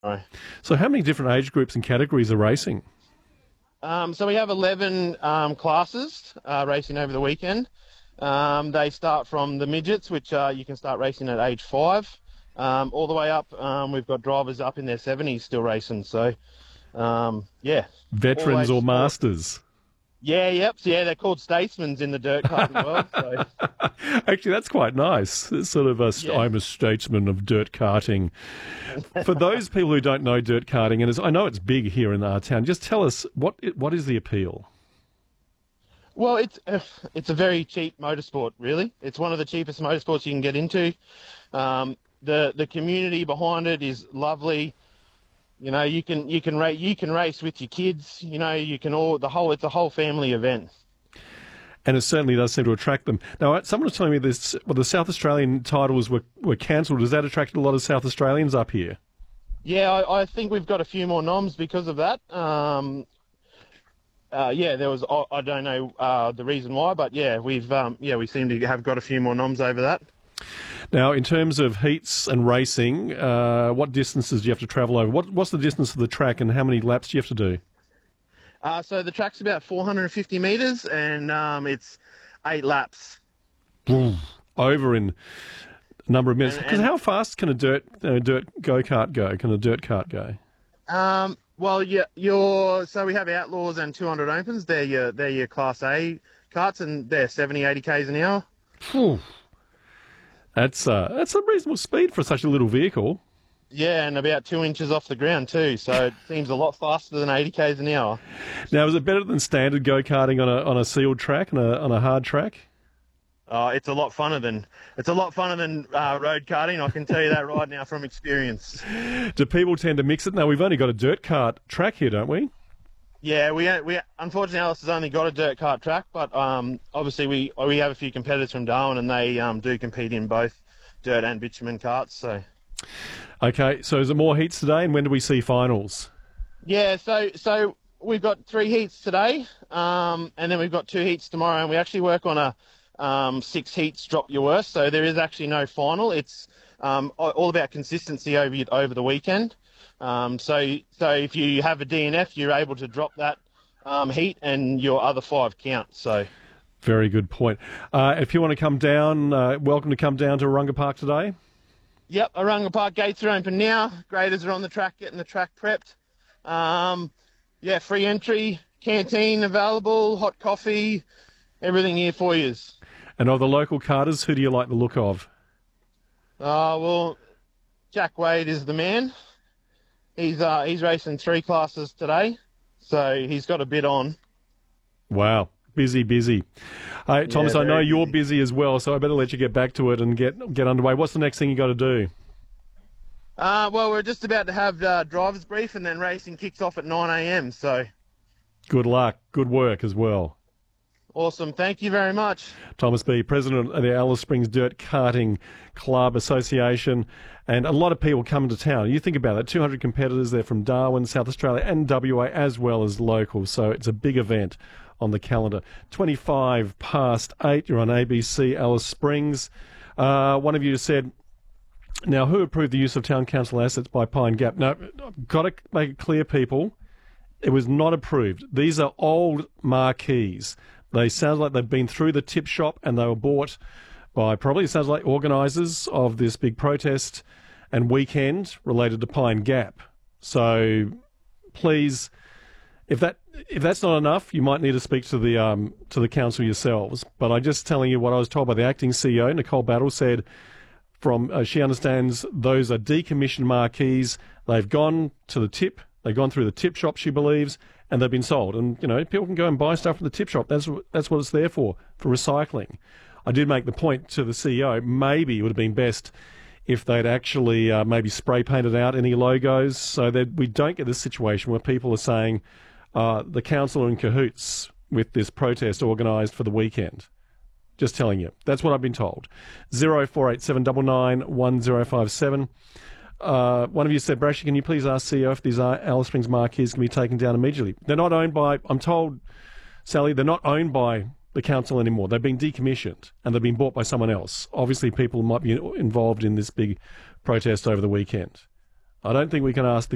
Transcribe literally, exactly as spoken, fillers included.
So how many different age groups and categories are racing? Um, so we have eleven um, classes uh, racing over the weekend. Um, they start from the midgets, which uh, you can start racing at age five, um, all the way up. Um, we've got drivers up in their seventies still racing. So, um, yeah. Veterans or Always, masters? Yeah, yep. So, yeah, they're called statesmen in the dirt karting world. So. Actually, that's quite nice. It's sort of a, yeah. I'm a statesman of dirt karting. For those people who don't know dirt karting, and it's, I know it's big here in our town, just tell us, what what is the appeal? Well, it's uh, it's a very cheap motorsport, really. It's one of the cheapest motorsports you can get into. Um, the the community behind it is lovely. You know, you can you can race you can race with your kids. You know, you can all the whole it's a whole family event. And it certainly does seem to attract them. Now, someone was telling me this. Well, the South Australian titles were were cancelled. Does that attract a lot of South Australians up here? Yeah, I, I think we've got a few more noms because of that. Um, uh, yeah, there was I, I don't know uh, the reason why, but yeah, we've um, yeah we seem to have got a few more noms over that. Now, in terms of heats and racing, uh, what distances do you have to travel over? What, what's the distance of the track and how many laps do you have to do? Uh, so the track's about four hundred fifty metres and um, it's eight laps. Over in a number of minutes. Because how fast can a dirt uh, dirt go-kart go? Can a dirt kart go? Um, well, yeah, you're, so we have Outlaws and two hundred Opens. They're your, they're your Class A karts and they're seventy, eighty kays an hour. Whew. That's uh, that's a reasonable speed for such a little vehicle. Yeah, and about two inches off the ground too, so it seems a lot faster than eighty kays an hour. Now, is it better than standard go-karting on a on a sealed track, on a, on a hard track? Oh, it's a lot funner than it's a lot funner than uh, road karting. I can tell you that right now from experience. Do people tend to mix it? Now, we've only got a dirt kart track here, don't we? Yeah, we we unfortunately Alice has only got a dirt kart track, but um, obviously we we have a few competitors from Darwin, and they um, do compete in both dirt and bitumen karts. So, okay, so is there more heats today, and when do we see finals? Yeah, so so we've got three heats today, um, and then we've got two heats tomorrow, and we actually work on a um, six heats drop your worst. So there is actually no final. It's um, all about consistency over over the weekend. Um, so, so if you have a D N F, you're able to drop that um, heat, and your other five count. So, very good point. Uh, if you want to come down, uh, welcome to come down to Orunga Park today. Yep, Orunga Park gates are open now. Graders are on the track, getting the track prepped. Um, yeah, free entry, canteen available, hot coffee, everything here for you. And of the local karters, who do you like the look of? Uh, well, Jack Wade is the man. He's uh, he's racing three classes today, so he's got a bit on. Wow, busy, busy. Hey, Thomas, yeah, I know you're busy. busy as well, so I better let you get back to it and get get underway. What's the next thing you got to do? Uh, well, we're just about to have uh, driver's brief, and then racing kicks off at nine a m, so... Good luck. Good work as well. Awesome. Thank you very much. Thomas B., President of the Alice Springs Dirt Karting Club Association, and a lot of people coming to town. You think about that, two hundred competitors there from Darwin, South Australia and W A, as well as local, so it's a big event on the calendar. twenty-five past eight, you're on A B C Alice Springs. Uh, one of you said, now, who approved the use of town council assets by Pine Gap? Now, I've got to make it clear, people, it was not approved. These are old marquees. They sound like they've been through the tip shop, and they were bought by probably, it sounds like, organisers of this big protest and weekend related to Pine Gap. So please, if that if that's not enough, you might need to speak to the um, to the council yourselves. But I'm just telling you what I was told by the acting C E O, Nicole Battle, said from uh, she understands those are decommissioned marquees. They've gone to the tip. They've gone through the tip shop, she believes, and they've been sold. And, you know, people can go and buy stuff from the tip shop. That's that's what it's there for, for recycling. I did make the point to the C E O, maybe it would have been best if they'd actually uh, maybe spray painted out any logos so that we don't get this situation where people are saying uh, the council are in cahoots with this protest organised for the weekend. Just telling you. That's what I've been told. zero four eight seven nine nine one zero five seven. Uh, one of you said, Brashy, can you please ask C E O if these Alice Springs marquees can be taken down immediately? They're not owned by, I'm told, Sally, they're not owned by the council anymore. They've been decommissioned and they've been bought by someone else. Obviously, people might be involved in this big protest over the weekend. I don't think we can ask the